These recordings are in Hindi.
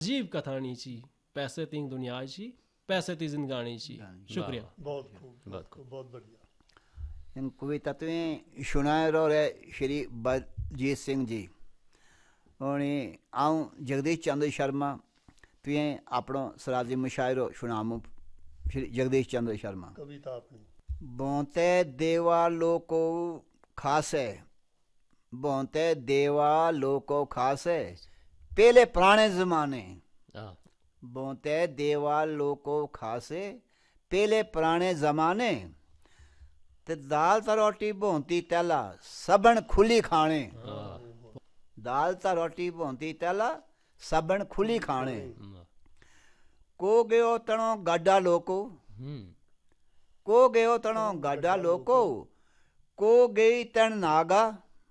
अजीब कथानी ची पैसे तीन दुनिया ची पैसे ती जिंदगानी ची। शुक्रिया। बहुत खूब, बहुत बढ़िया। इन कविता तुवें सुनाए रो रे श्री बलजीत सिंह जी और आऊँ जगदीश चंद्र शर्मा तुवें अपनो सराजी मुशायरो सुनामू श्री जगदीश चंद्र शर्मा। कविता अपनी बोंते देवा लोको खासे, बोंते देवा लोको खासे पहले पुराने जमाने, बोंते देवा लोको खासे पहले पुराने जमाने ते दाल ता रोटी बोंती तैला सबन खुली खाने। दाल ता रोटी बोंती तैला सबन खुली खाने। को गयो तणो गाडा लोको, को गयो तणो गाडा लोको, को गई तण नागा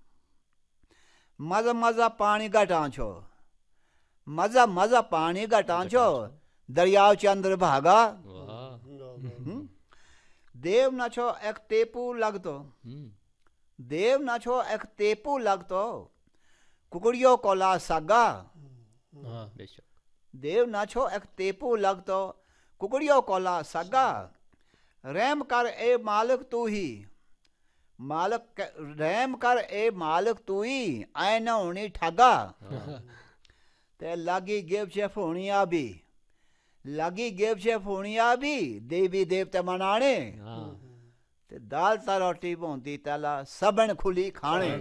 मजा मजा पानी घटांछो, मजा मजा पानी घटांछो दरियाव चंद्र भागा। देव नाछो एक तेपू लगतो, देव नाछो एक तेपू लगतो कुकुड़ियों कोला सागा। देव नाछो एक तेपू लगतो कुकुड़ियों कोला सागा। रहम कर ए मालिक तू ही, मालिक रहम कर ए मालिक तू ही आए न होनी ठगा। ते लागी गेब शेफ होनी आ भी, लागी गेब शेफ होनी आ भी देवी देवते मनाने ते दाल ता रोटी बोंती तैला सबन खुली खाने।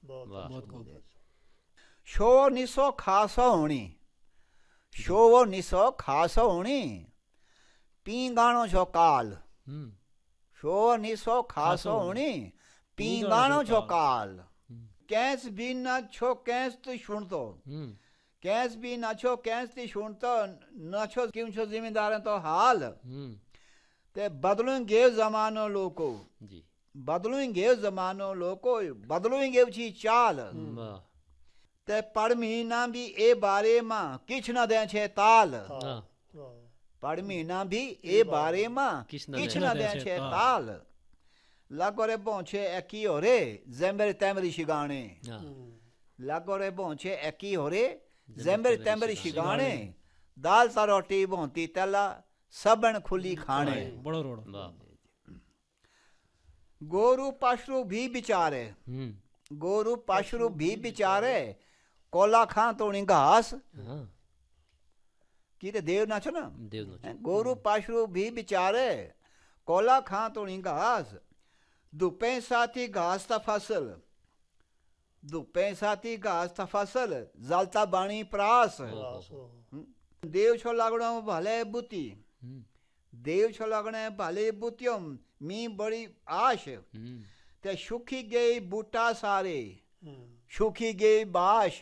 शो निसो खासो होनी, शो निसो खासो होनी पी गाणो छो काल। शो निसो खासो होनी पी गाणो छो काल। कैस भी न छो कैस तू सुनतो, कैस भी न छो कैस ती सुनतो न छो क्यों छो जिम्मेदार तो हाल। ते बदलूंगे जमानो लोको, बदलूंगे जमानो लोको बदलूंगे छी चाल। ते पढ़ महीना भी ए बारे मां किछ न दे छे ताल। पढ़ महीना भी ए बारे मां किछ न दे छे ताल। लागो रे पहुंचे एकी होरे जेम्बर तैमरी शिगाने, लागो रे पहुंचे एकी होरे जेम्बर तैमरी शिगाने दाल ता रोटी बोंती तैला सबन खुली खाने। बड़ो रोड गोरू पाशरू भी बिचारे, गोरू पाशरू भी बिचारे कोला खां तोणी घास। की ते देव नाचो ना, गोरू पाशरू भी बिचारे कोला खां तोणी घास। धुपे साथी घास ता फसल, धुपे साथी घास ता फसल जलता बाणी प्रास। देव छो लागणो भले बुती, देव छो लागणे भले बुतियों मी बड़ी आश। ते सुखी गई बूटा सारे, सुखी गई बाश,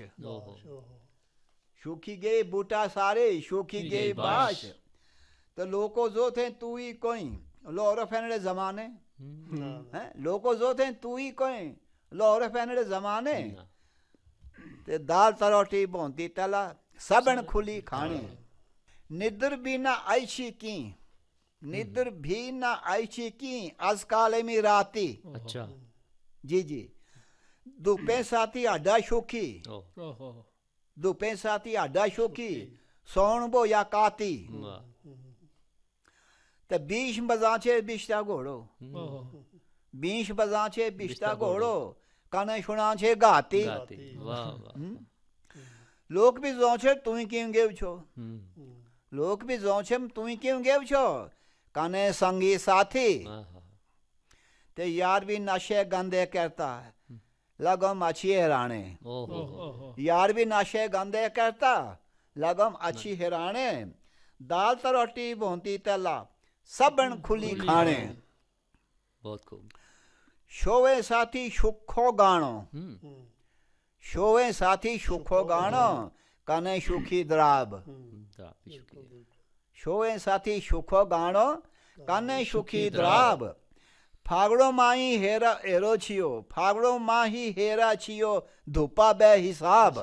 सुखी गई बूटा सारे सुखी गई बाश। तो लोको जो थे तू ही कोई लोहर फैनड़े जमाने हैं, लोको जो थे तू ही कोई लोहर फैनड़े जमाने ते दाल तरोटी बोंती तला सबन खुली खाने। निद्र भी ना आईशी की, निद्र भी ना आईशी की आज काले में राती। अच्छा जी जी। दुपे साथी आडा शोखी, दुपे साथी आडा शोखी सोन बो या काती। ते 20 बजाचे बिश्ता घोड़ो, 20 बजाचे बिश्ता घोड़ो काने सुना छे गाती। लोक भी जोछे तू ही क्यों गेव छो, लोक भी जोछे तू ही क्यों गेव छो काने संगी साथी। ते यार भी नशे गंदे करता है लगम अच्छी हैराने, यार भी नशे गंदे करता लगम अच्छी हैराने। दाल तो रोटी बोंती तला सबन खुली खाने। बहुत खूब। शोवे साथी सुखो गाणो, शोवे साथी सुखो गाणो कने सुखी द्राब। शोवे साथी सुखो गाणो कने सुखी द्राब। फागड़ो माही हेरा हेरो छियो, फागड़ो माही हेरा छियो धुपा बे हिसाब।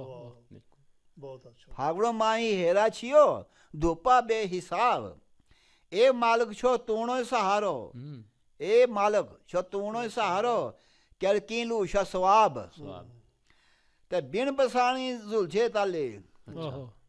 फागड़ो माही हेरा छियो धुपा बे हिसाब। ए मालिक छो तूणो सहारो, ए मालिक छो तूणो सहारो कर कीलू छ स्वाब। ते बिन बसानी झुलझे ताले,